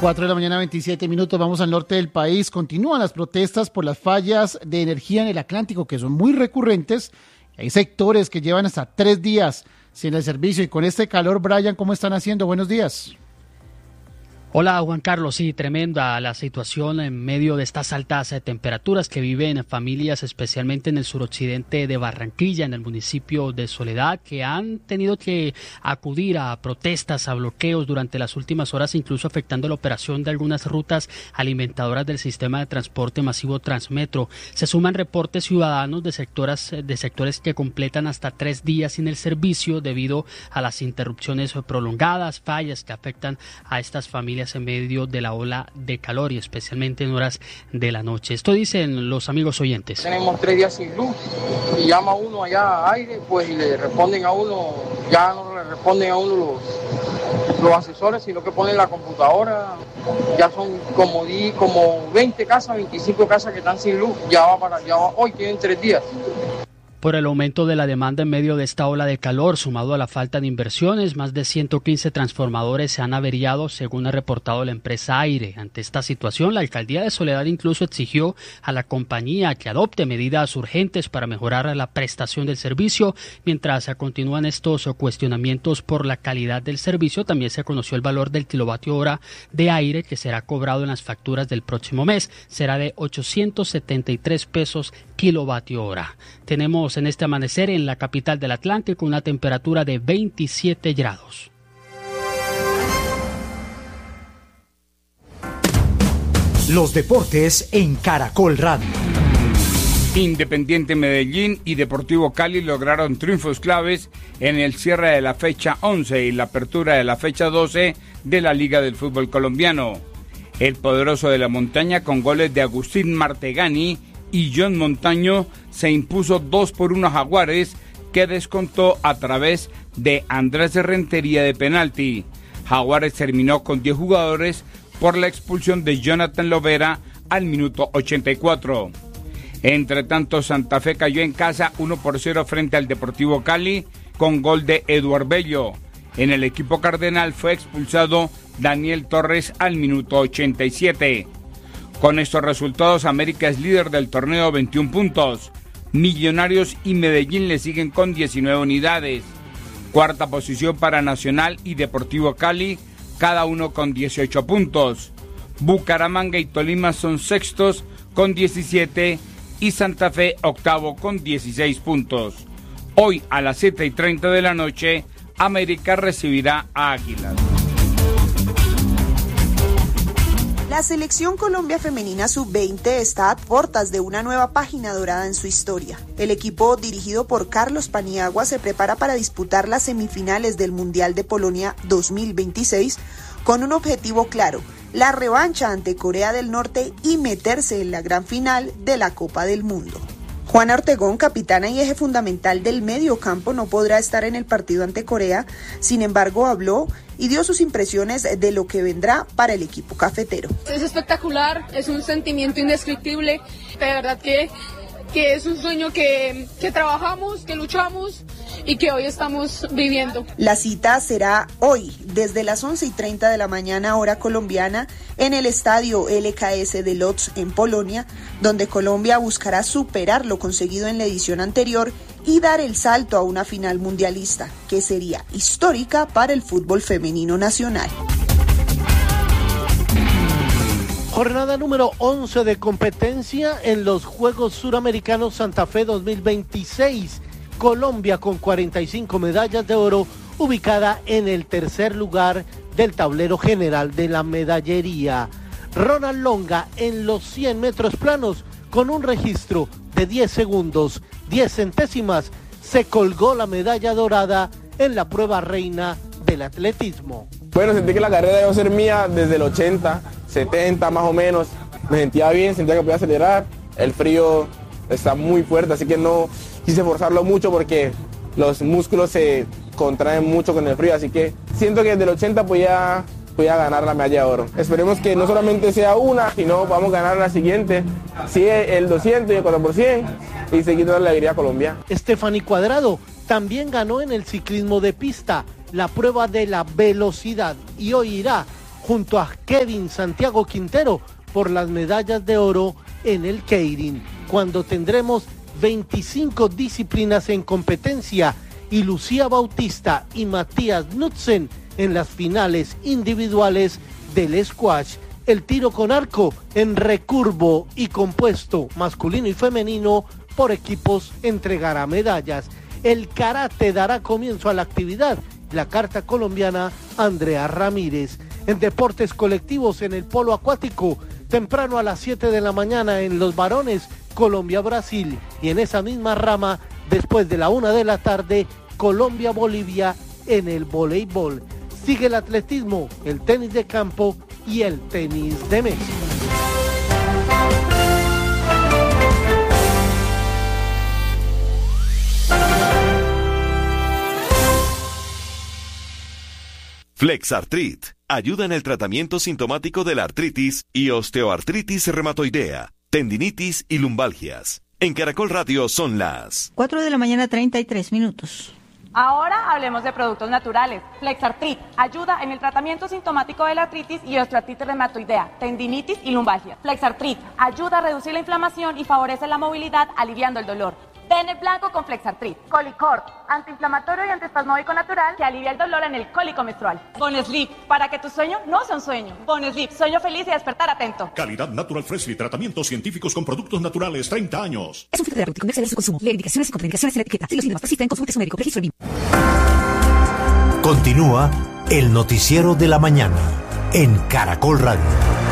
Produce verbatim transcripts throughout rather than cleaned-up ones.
cuatro de la mañana, veintisiete minutos, vamos al norte del país. Continúan las protestas por las fallas de energía en el Atlántico, que son muy recurrentes. Hay sectores que llevan hasta tres días sin el servicio. Y con este calor, Brian, ¿cómo están haciendo? Buenos días. Hola Juan Carlos, sí, tremenda la situación en medio de estas altas temperaturas que viven familias, especialmente en el suroccidente de Barranquilla, en el municipio de Soledad, que han tenido que acudir a protestas, a bloqueos durante las últimas horas, incluso afectando la operación de algunas rutas alimentadoras del sistema de transporte masivo Transmetro. Se suman reportes ciudadanos de sectores, de sectores que completan hasta tres días sin el servicio debido a las interrupciones prolongadas, fallas que afectan a estas familias en medio de la ola de calor y especialmente en horas de la noche. Esto dicen los amigos oyentes. Tenemos tres días sin luz y llama uno allá a aire, pues y le responden a uno, ya no le responden a uno los, los asesores, sino que ponen la computadora. Ya son como, di, como veinte casas, veinticinco casas que están sin luz, ya va para, ya va, hoy tienen tres días. Por el aumento de la demanda en medio de esta ola de calor, sumado a la falta de inversiones, más de ciento quince transformadores se han averiado, según ha reportado la empresa Aire. Ante esta situación, la alcaldía de Soledad incluso exigió a la compañía que adopte medidas urgentes para mejorar la prestación del servicio. Mientras se continúan estos cuestionamientos por la calidad del servicio, también se conoció el valor del kilovatio hora de aire que será cobrado en las facturas del próximo mes. Será de ochocientos setenta y tres pesos kilovatio hora. Tenemos en este amanecer en la capital del Atlántico una temperatura de veintisiete grados. Los deportes en Caracol Radio. Independiente Medellín y Deportivo Cali lograron triunfos claves en el cierre de la fecha once y la apertura de la fecha doce de la Liga del Fútbol Colombiano. El poderoso de la montaña, con goles de Agustín Martegani y John Montaño, se impuso dos por uno a Jaguares, que descontó a través de Andrés Rentería de penalti. Jaguares terminó con diez jugadores por la expulsión de Jonathan Lovera al minuto ochenta y cuatro. Entre tanto, Santa Fe cayó en casa uno por cero frente al Deportivo Cali con gol de Eduard Bello. En el equipo cardenal fue expulsado Daniel Torres al minuto ochenta y siete. Con estos resultados, América es líder del torneo, veintiún puntos. Millonarios y Medellín le siguen con diecinueve unidades. Cuarta posición para Nacional y Deportivo Cali, cada uno con dieciocho puntos. Bucaramanga y Tolima son sextos con diecisiete y Santa Fe octavo con dieciséis puntos. Hoy a las siete y treinta de la noche, América recibirá a Águilas. La selección Colombia femenina sub veinte está a puertas de una nueva página dorada en su historia. El equipo dirigido por Carlos Paniagua se prepara para disputar las semifinales del Mundial de Polonia dos mil veintiséis con un objetivo claro: la revancha ante Corea del Norte y meterse en la gran final de la Copa del Mundo. Juana Ortegón, capitana y eje fundamental del medio campo, no podrá estar en el partido ante Corea. Sin embargo, habló y dio sus impresiones de lo que vendrá para el equipo cafetero. Es espectacular, es un sentimiento indescriptible. De verdad que, que es un sueño que, que trabajamos, que luchamos y que hoy estamos viviendo. La cita será hoy, desde las once y treinta de la mañana, hora colombiana, en el estadio L K S de Lodz, en Polonia, donde Colombia buscará superar lo conseguido en la edición anterior y dar el salto a una final mundialista, que sería histórica para el fútbol femenino nacional. Jornada número once de competencia en los Juegos Suramericanos Santa Fe dos mil veintiséis. Colombia con cuarenta y cinco medallas de oro, ubicada en el tercer lugar del tablero general de la medallería. Ronald Longa en los cien metros planos con un registro de diez segundos, diez centésimas, se colgó la medalla dorada en la prueba reina del atletismo. Bueno, sentí que la carrera debe ser mía desde el ochenta, setenta más o menos. Me sentía bien, sentía que podía acelerar. El frío está muy fuerte, así que no quise forzarlo mucho porque los músculos se contraen mucho con el frío, así que siento que desde el ochenta podía, podía ganar la medalla de oro. Esperemos que no solamente sea una, sino vamos a ganar la siguiente, sí, el doscientos y el cuatro por ciento, y seguir dando la alegría a Colombia. Stephanie Cuadrado también ganó en el ciclismo de pista la prueba de la velocidad y hoy irá junto a Kevin Santiago Quintero por las medallas de oro en el Keirin, cuando tendremos veinticinco disciplinas en competencia y Lucía Bautista y Matías Knudsen en las finales individuales del squash. El tiro con arco en recurvo y compuesto masculino y femenino por equipos entregará medallas. El karate dará comienzo a la actividad. La carta colombiana Andrea Ramírez. En deportes colectivos, en el polo acuático, temprano a las siete de la mañana en los varones, Colombia-Brasil. Y en esa misma rama, después de la una de la tarde, Colombia-Bolivia en el voleibol. Sigue el atletismo, el tenis de campo y el tenis de mesa. Flexartrit ayuda en el tratamiento sintomático de la artritis y osteoartritis reumatoidea, tendinitis y lumbalgias. En Caracol Radio son las cuatro de la mañana, treinta y tres minutos. Ahora hablemos de productos naturales. Flexartrit ayuda en el tratamiento sintomático de la artritis y osteoartritis reumatoidea, tendinitis y lumbalgia. Flexartrit ayuda a reducir la inflamación y favorece la movilidad, aliviando el dolor. Ten el blanco con Flexartrit. Colicort, antiinflamatorio y antiespasmódico natural que alivia el dolor en el cólico menstrual. Bonesleep, para que tu sueño no sea un sueño. Bonesleep, sueño feliz y despertar atento. Calidad Natural Freshly, tratamientos científicos con productos naturales, treinta años. Es un filtro terapéutico, no exceder su consumo. Lee indicaciones y contraindicaciones en la etiqueta. Si los síntomas persisten, consulte a su médico. Registro B I M. Continúa el noticiero de la mañana en Caracol Radio.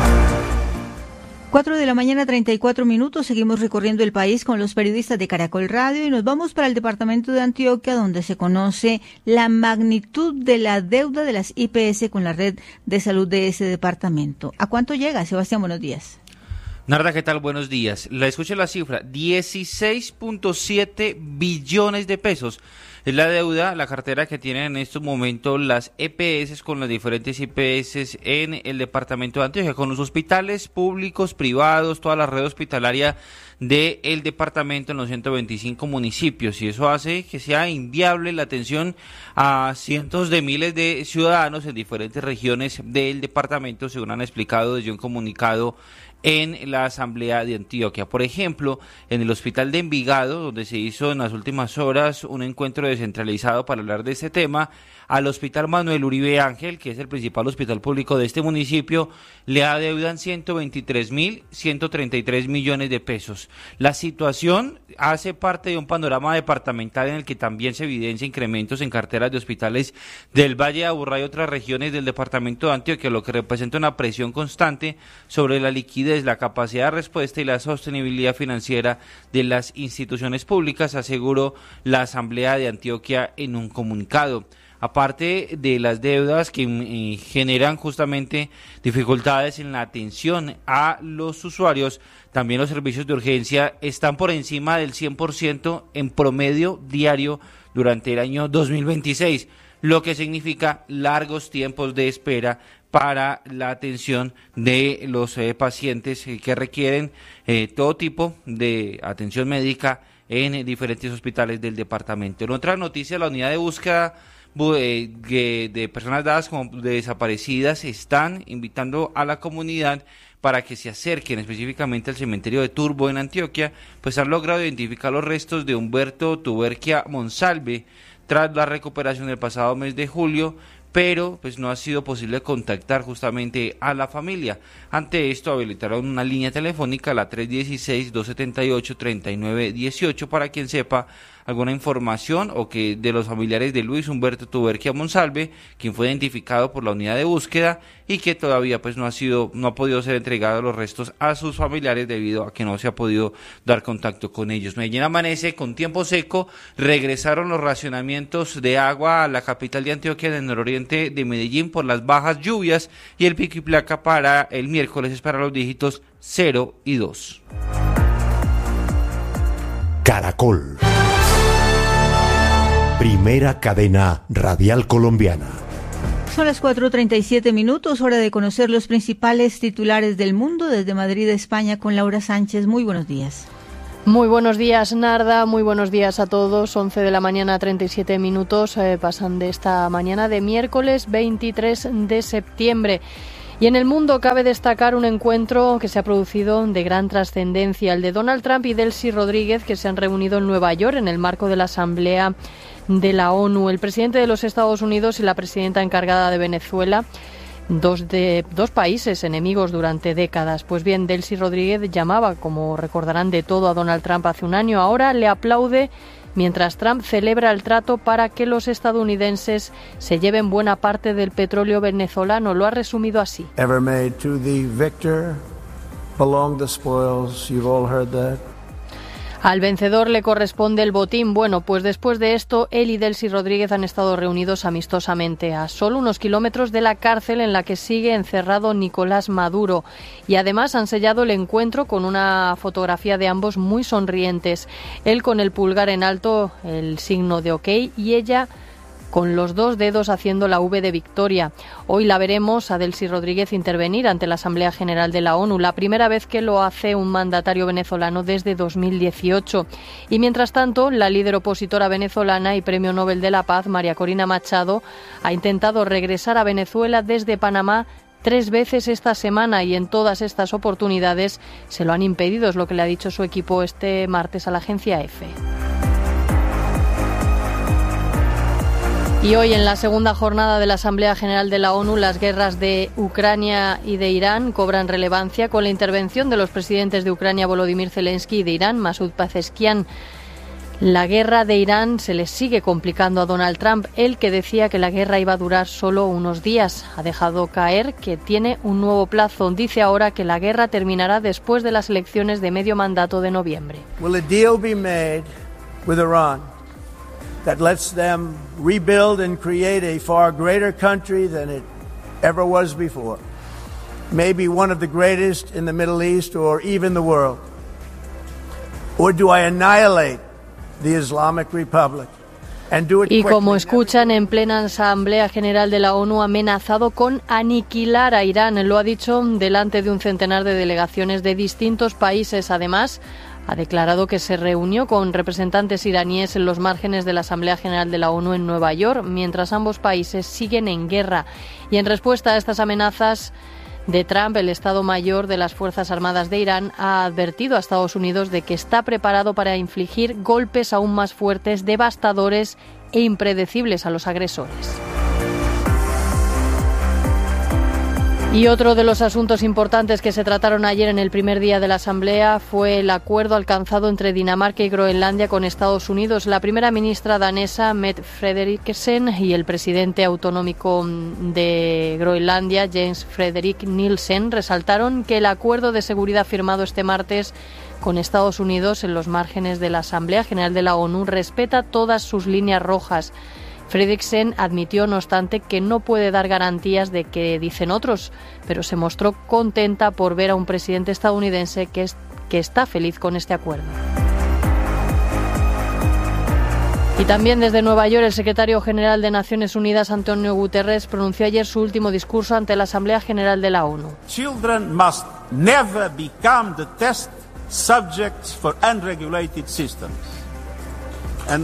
cuatro de la mañana, treinta y cuatro minutos. Seguimos recorriendo el país con los periodistas de Caracol Radio y nos vamos para el departamento de Antioquia, donde se conoce la magnitud de la deuda de las I P S con la red de salud de ese departamento. ¿A cuánto llega, Sebastián? Buenos días. Narda, ¿qué tal? Buenos días. Le escucho la cifra, dieciséis punto siete billones de pesos. Es la deuda, la cartera que tienen en estos momentos las E P S con las diferentes I P S en el departamento de Antioquia, con los hospitales públicos, privados, toda la red hospitalaria del departamento en los ciento veinticinco municipios, y eso hace que sea inviable la atención a cientos de miles de ciudadanos en diferentes regiones del departamento, según han explicado desde un comunicado en la Asamblea de Antioquia. Por ejemplo, en el Hospital de Envigado, donde se hizo en las últimas horas un encuentro descentralizado para hablar de este tema, al Hospital Manuel Uribe Ángel, que es el principal hospital público de este municipio, le adeudan ciento veintitrés mil ciento treinta y tres millones de pesos. La situación hace parte de un panorama departamental en el que también se evidencia incrementos en carteras de hospitales del Valle de Aburrá y otras regiones del departamento de Antioquia, lo que representa una presión constante sobre la liquidez, la capacidad de respuesta y la sostenibilidad financiera de las instituciones públicas, aseguró la Asamblea de Antioquia en un comunicado. Aparte de las deudas que eh, generan justamente dificultades en la atención a los usuarios, también los servicios de urgencia están por encima del cien por ciento en promedio diario durante el año dos mil veintiséis, lo que significa largos tiempos de espera para la atención de los eh, pacientes eh, que requieren eh, todo tipo de atención médica en eh, diferentes hospitales del departamento. En otra noticia, la unidad de búsqueda de personas dadas como desaparecidas están invitando a la comunidad para que se acerquen específicamente al cementerio de Turbo en Antioquia, pues han logrado identificar los restos de Humberto Tuberquia Monsalve tras la recuperación del pasado mes de julio, pero pues no ha sido posible contactar justamente a la familia. Ante esto habilitaron una línea telefónica, la tres uno seis, dos siete ocho, tres nueve uno ocho, para quien sepa alguna información o que de los familiares de Luis Humberto Tuberquia Monsalve, quien fue identificado por la unidad de búsqueda y que todavía pues no ha sido, no ha podido ser entregado los restos a sus familiares debido a que no se ha podido dar contacto con ellos. Medellín amanece con tiempo seco, regresaron los racionamientos de agua a la capital de Antioquia en el nororiente de Medellín por las bajas lluvias, y el pico y placa para el miércoles es para los dígitos cero y dos. Caracol. Primera cadena radial colombiana. Son las cuatro treinta y siete minutos, hora de conocer los principales titulares del mundo desde Madrid, España, con Laura Sánchez. Muy buenos días. Muy buenos días, Narda, muy buenos días a todos. once de la mañana, treinta y siete minutos, eh, pasan de esta mañana de miércoles veintitrés de septiembre. Y en el mundo cabe destacar un encuentro que se ha producido de gran trascendencia, el de Donald Trump y Delcy Rodríguez, que se han reunido en Nueva York en el marco de la Asamblea de la ONU. El presidente de los Estados Unidos y la presidenta encargada de Venezuela, dos, de, dos países enemigos durante décadas. Pues bien, Delcy Rodríguez llamaba, como recordarán, de todo a Donald Trump hace un año. Ahora le aplaude mientras Trump celebra el trato para que los estadounidenses se lleven buena parte del petróleo venezolano. Lo ha resumido así. Ever made to the victor belong the spoils. You've all heard that. Al vencedor le corresponde el botín. Bueno, pues después de esto, él y Delcy Rodríguez han estado reunidos amistosamente a solo unos kilómetros de la cárcel en la que sigue encerrado Nicolás Maduro. Y además han sellado el encuentro con una fotografía de ambos muy sonrientes. Él con el pulgar en alto, el signo de OK, y ella con los dos dedos haciendo la V de victoria. Hoy la veremos a Delcy Rodríguez intervenir ante la Asamblea General de la ONU, la primera vez que lo hace un mandatario venezolano desde dos mil dieciocho. Y mientras tanto, la líder opositora venezolana y Premio Nobel de la Paz, María Corina Machado, ha intentado regresar a Venezuela desde Panamá tres veces esta semana y en todas estas oportunidades se lo han impedido, es lo que le ha dicho su equipo este martes a la agencia EFE. Y hoy, en la segunda jornada de la Asamblea General de la ONU, las guerras de Ucrania y de Irán cobran relevancia con la intervención de los presidentes de Ucrania, Volodymyr Zelensky, y de Irán, Masoud Pezeshkian. La guerra de Irán se le sigue complicando a Donald Trump, él que decía que la guerra iba a durar solo unos días. Ha dejado caer que tiene un nuevo plazo. Dice ahora que la guerra terminará después de las elecciones de medio mandato de noviembre. Will a deal be made with Iran that lets them rebuild and create a far greater country than it ever was before? Maybe one of the greatest in the Middle East or even the world. Or do I annihilate the Islamic Republic? Y como escuchan, en plena Asamblea General de la ONU ha amenazado con aniquilar a Irán. Lo ha dicho delante de un centenar de delegaciones de distintos países. Además, ha declarado que se reunió con representantes iraníes en los márgenes de la Asamblea General de la ONU en Nueva York, mientras ambos países siguen en guerra. Y en respuesta a estas amenazas de Trump, el Estado Mayor de las Fuerzas Armadas de Irán ha advertido a Estados Unidos de que está preparado para infligir golpes aún más fuertes, devastadores e impredecibles a los agresores. Y otro de los asuntos importantes que se trataron ayer en el primer día de la Asamblea fue el acuerdo alcanzado entre Dinamarca y Groenlandia con Estados Unidos. La primera ministra danesa, Mette Frederiksen, y el presidente autonómico de Groenlandia, Jens Frederik Nielsen, resaltaron que el acuerdo de seguridad firmado este martes con Estados Unidos en los márgenes de la Asamblea General de la ONU respeta todas sus líneas rojas. Frederiksen admitió, no obstante, que no puede dar garantías de que dicen otros, pero se mostró contenta por ver a un presidente estadounidense que, es, que está feliz con este acuerdo. Y también desde Nueva York, el secretario general de Naciones Unidas, Antonio Guterres, pronunció ayer su último discurso ante la Asamblea General de la ONU. Children must never become the test subjects for unregulated systems. And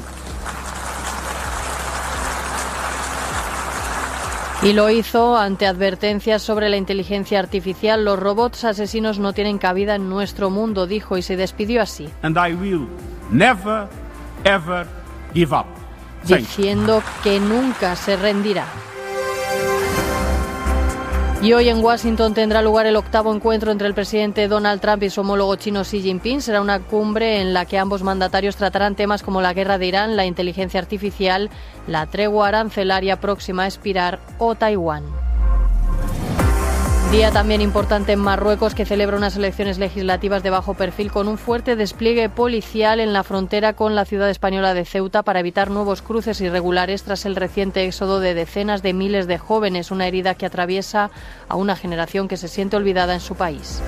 Y lo hizo ante advertencias sobre la inteligencia artificial. Los robots asesinos no tienen cabida en nuestro mundo, dijo, y se despidió así. And I will never, ever give up. Diciendo que nunca se rendirá. Y hoy en Washington tendrá lugar el octavo encuentro entre el presidente Donald Trump y su homólogo chino Xi Jinping. Será una cumbre en la que ambos mandatarios tratarán temas como la guerra de Irán, la inteligencia artificial, la tregua arancelaria próxima a expirar o Taiwán. Día también importante en Marruecos, que celebra unas elecciones legislativas de bajo perfil con un fuerte despliegue policial en la frontera con la ciudad española de Ceuta para evitar nuevos cruces irregulares tras el reciente éxodo de decenas de miles de jóvenes, una herida que atraviesa a una generación que se siente olvidada en su país.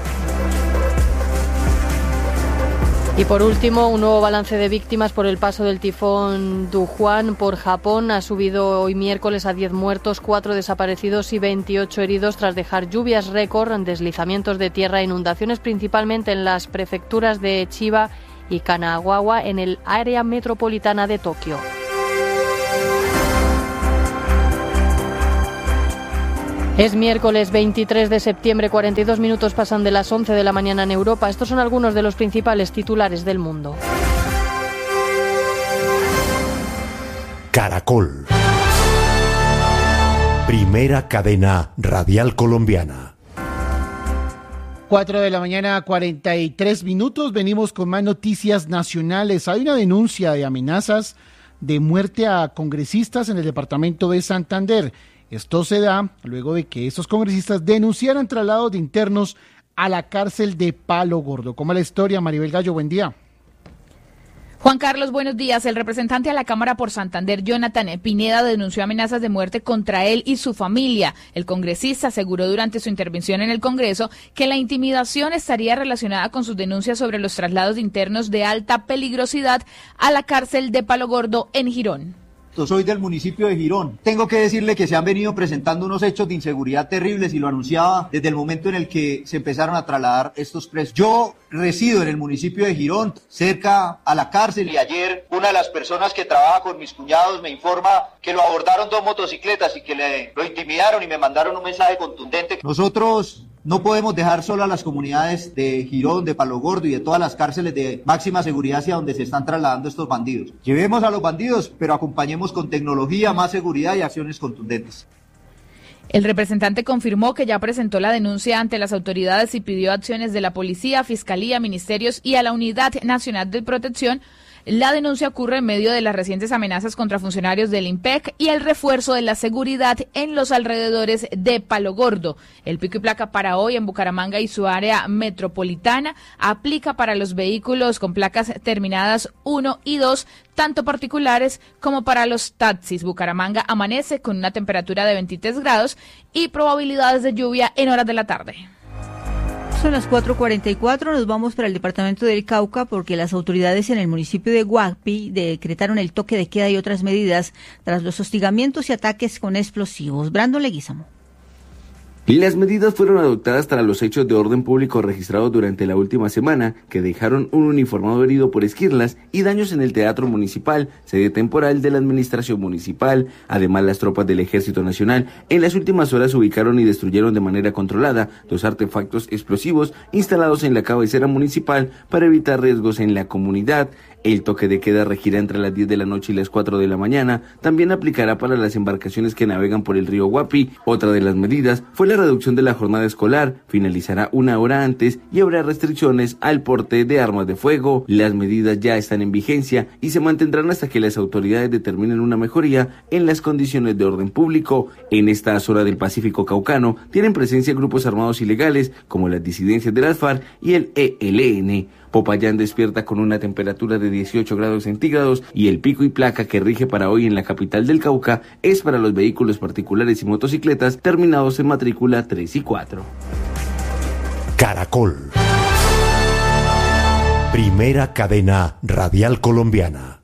Y por último, un nuevo balance de víctimas por el paso del tifón Dujuan por Japón ha subido hoy miércoles a diez muertos, cuatro desaparecidos y veintiocho heridos tras dejar lluvias récord, deslizamientos de tierra e inundaciones principalmente en las prefecturas de Chiba y Kanagawa en el área metropolitana de Tokio. Es miércoles veintitrés de septiembre, cuarenta y dos minutos pasan de las once de la mañana en Europa. Estos son algunos de los principales titulares del mundo. Caracol. Primera cadena radial colombiana. cuatro de la mañana, cuarenta y tres minutos. Venimos con más noticias nacionales. Hay una denuncia de amenazas de muerte a congresistas en el departamento de Santander. Esto se da luego de que estos congresistas denunciaran traslados de internos a la cárcel de Palo Gordo. ¿Cómo es la historia, Maribel Gallo? Buen día. Juan Carlos, buenos días. El representante a la Cámara por Santander, Jonathan Pineda, denunció amenazas de muerte contra él y su familia. El congresista aseguró durante su intervención en el Congreso que la intimidación estaría relacionada con sus denuncias sobre los traslados de internos de alta peligrosidad a la cárcel de Palo Gordo en Girón. Soy del municipio de Girón. Tengo que decirle que se han venido presentando unos hechos de inseguridad terribles y lo anunciaba desde el momento en el que se empezaron a trasladar estos presos. Yo resido en el municipio de Girón, cerca a la cárcel, y ayer una de las personas que trabaja con mis cuñados me informa que lo abordaron dos motocicletas y que le, lo intimidaron y me mandaron un mensaje contundente. Nosotros no podemos dejar solo a las comunidades de Girón, de Palo Gordo y de todas las cárceles de máxima seguridad hacia donde se están trasladando estos bandidos. Llevemos a los bandidos, pero acompañemos con tecnología, más seguridad y acciones contundentes. El representante confirmó que ya presentó la denuncia ante las autoridades y pidió acciones de la policía, fiscalía, ministerios y a la Unidad Nacional de Protección. La denuncia ocurre en medio de las recientes amenazas contra funcionarios del IMPEC y el refuerzo de la seguridad en los alrededores de Palo Gordo. El pico y placa para hoy en Bucaramanga y su área metropolitana aplica para los vehículos con placas terminadas uno y dos, tanto particulares como para los taxis. Bucaramanga amanece con una temperatura de veintitrés grados y probabilidades de lluvia en horas de la tarde. Son las cuatro cuarenta y cuatro, nos vamos para el departamento del Cauca porque las autoridades en el municipio de Guapi decretaron el toque de queda y otras medidas tras los hostigamientos y ataques con explosivos. Brandon Leguizamo. Las medidas fueron adoptadas tras los hechos de orden público registrados durante la última semana, que dejaron un uniformado herido por esquirlas y daños en el Teatro Municipal, sede temporal de la Administración Municipal. Además, las tropas del Ejército Nacional en las últimas horas ubicaron y destruyeron de manera controlada dos artefactos explosivos instalados en la cabecera municipal para evitar riesgos en la comunidad. El toque de queda regirá entre las diez de la noche y las cuatro de la mañana. También aplicará para las embarcaciones que navegan por el río Guapi. Otra de las medidas fue la reducción de la jornada escolar. Finalizará una hora antes y habrá restricciones al porte de armas de fuego. Las medidas ya están en vigencia y se mantendrán hasta que las autoridades determinen una mejoría en las condiciones de orden público. En esta zona del Pacífico caucano tienen presencia grupos armados ilegales como las disidencias de las FARC y el E L N. Popayán despierta con una temperatura de dieciocho grados centígrados y el pico y placa que rige para hoy en la capital del Cauca es para los vehículos particulares y motocicletas terminados en matrícula tres y cuatro. Caracol. Primera cadena radial colombiana.